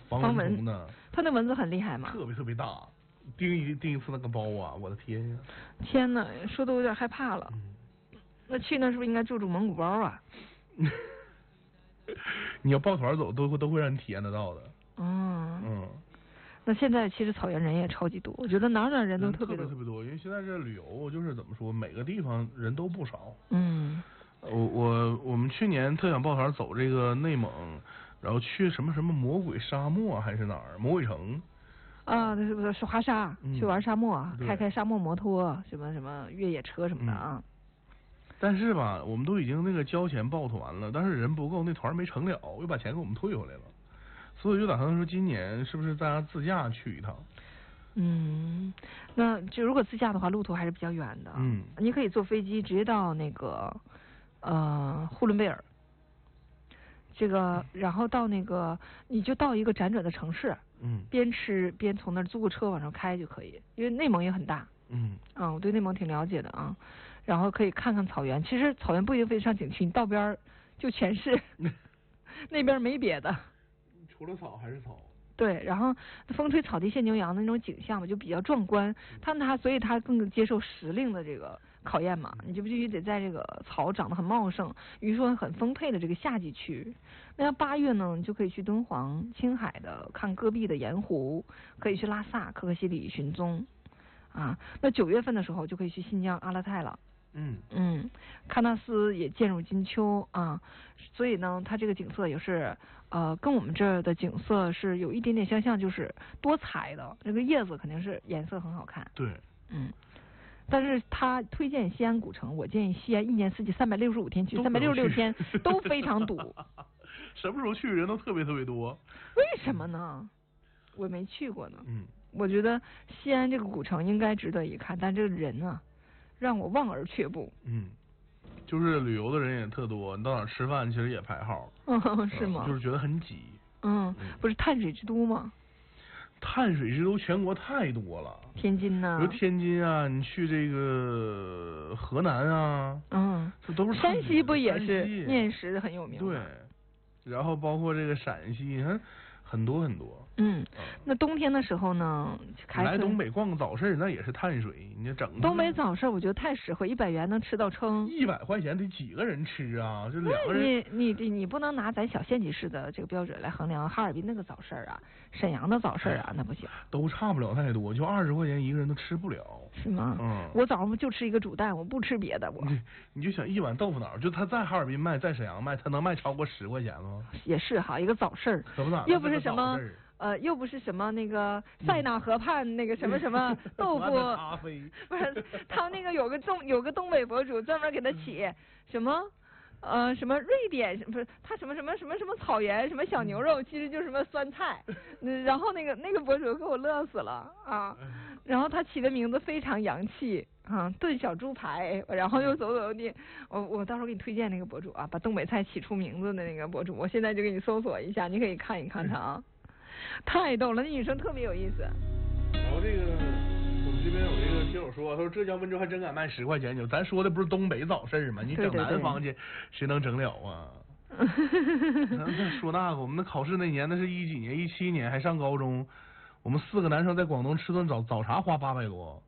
防蚊的。 它那蚊子很厉害吗？ 特别特别大，叮一次那个包啊，我的天呀！ 天哪，说的我有点害怕了。那去那是不是应该住蒙古包啊？ 你要抱团走，都会让你体验得到的。 那现在其实草原人也超级多，我觉得哪人都特别多，因为现在这旅游就是怎么说，每个地方人都不少。我们去年特想抱团走这个内蒙，然后去什么魔鬼沙漠还是哪儿，魔鬼城。 啊，那是不是滑沙？去玩沙漠，开沙漠摩托，什么越野车什么的啊。 但是吧，我们都已经那个交钱报团了，但是人不够，那团没成了，又把钱给我们退回来了。所以就打算说，今年是不是大家自驾去一趟？ 那就如果自驾的话，路途还是比较远的。你可以坐飞机直接到那个呼伦贝尔，这个然后到那个你就到一个辗转的城市，边吃边从那儿租个车往上开就可以，因为内蒙也很大。我对内蒙挺了解的啊，然后可以看看草原。其实草原不一定非得上景区，你到边就全是，那边没别的。 除了草还是草。 对，然后风吹草低见牛羊的那种景象嘛，就比较壮观。所以他更接受时令的这个考验嘛，你就必须得在这个草长得很茂盛、雨水很丰沛的这个夏季去。那要8月呢，你就可以去敦煌、青海的看戈壁的盐湖，可以去拉萨、可可西里寻踪啊。那9月份的时候就可以去新疆阿勒泰了。喀纳斯也渐入金秋啊，所以呢，它这个景色也是跟我们这儿的景色是有一点点相像，就是多彩的。这个叶子肯定是颜色很好看。 对。 但是他推荐西安古城，我建议西安1年4季365天去，366天都非常堵。 什么时候去人都特别特别多。 为什么呢？我没去过呢。我觉得西安这个古城应该值得一看，但这个人啊，让我望而却步。 就是旅游的人也特多，你到哪吃饭其实也排号。 是吗？ 就是觉得很挤。 不是碳水之都吗？ 碳水之都全国太多了。 天津呢？ 比如天津啊，你去这个河南啊，这都是。 山西不也是面食很有名吗？ 对，然后包括这个陕西，你看很多很多。 那冬天的时候呢， 来东北逛个早市，那也是碳水，你整。 东北早市我觉得太实惠，100元能吃到撑。 100块钱得几个人吃啊？就2个人。 你不能拿咱小县级市的这个标准来衡量哈尔滨那个早市啊，沈阳的早市啊，那不行。 都差不了太多，就20块钱一个人都吃不了。 是吗？我早上就吃一个煮蛋，我不吃别的。 你就想一碗豆腐脑，就他在哈尔滨卖，在沈阳卖，他能卖超过10块钱吗？ 也是哈，一个早市，又不是什么。又不是什么那个塞纳河畔那个什么豆腐咖啡， 不是他那个有个东北博主专门给他起什么瑞典不是他什么草原什么小牛肉，其实就是什么酸菜，然后那个博主给我乐死了啊，然后他起的名字非常洋气啊，炖小猪排，然后又走地，我到时候给你推荐那个博主啊，把东北菜起出名字的那个博主，我现在就给你搜索一下，你可以看一看他啊。太逗了，那女生特别有意思。 然后这个我们这边有这个听友说，他说浙江温州还真敢卖10块钱酒，咱说的不是东北早市吗？你整南方去，谁能整了啊？咱说那个，我们考试那年，那是10几年，17年还上高中，我们4个男生在广东吃顿早茶花800多。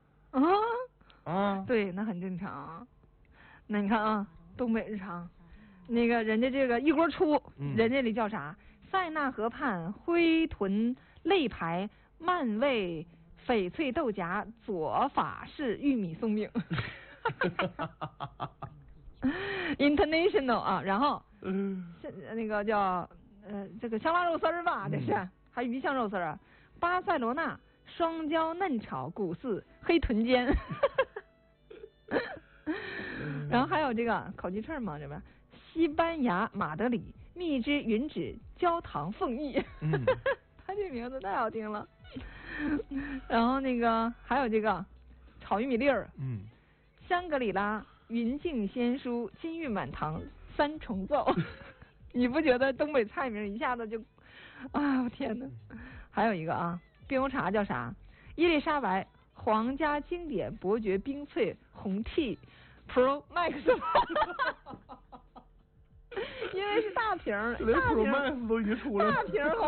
对，那很正常。那你看啊，东北日常，那个人家这个一锅出，人家里叫啥？塞纳河畔灰豚肋排慢味翡翠豆荚左法式玉米松饼international 啊，然后那个叫这个香辣肉丝儿吧，这是还鱼香肉丝啊，巴塞罗那双椒嫩炒古寺黑豚肩然后还有这个烤鸡翅嘛，这边西班牙马德里蜜汁云指焦糖凤翼他这名字太好听了然后那个还有这个炒玉米粒儿，香格里拉云境鲜蔬金玉满堂3重奏你不觉得东北菜名一下子就我天哪。还有一个啊，冰红茶叫啥？伊丽莎白皇家经典伯爵冰萃红 T Pro Max 因为是大瓶， 连 Pro Max 都已经出来了， 大瓶